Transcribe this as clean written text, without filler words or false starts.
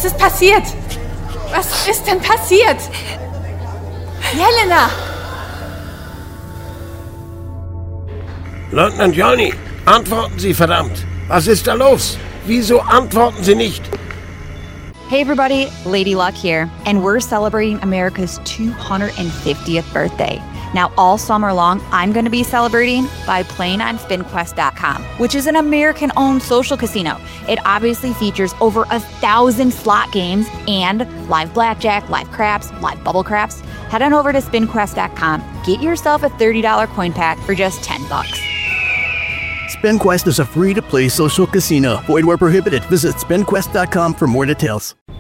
Was ist passiert? Was ist denn passiert? Jelena! Leutnant Johnny, antworten Sie, verdammt! Was ist da los? Wieso antworten Sie nicht? Hey everybody, Lady Luck here, and we're celebrating America's 250th birthday. Now, all summer long, I'm going to be celebrating by playing on SpinQuest.com, which is an American-owned social casino. It obviously features over 1,000 slot games and live blackjack, live craps, live bubble craps. Head on over to SpinQuest.com. Get yourself a $30 coin pack for just $10. SpinQuest is a free-to-play social casino. Void where prohibited. Visit SpinQuest.com for more details.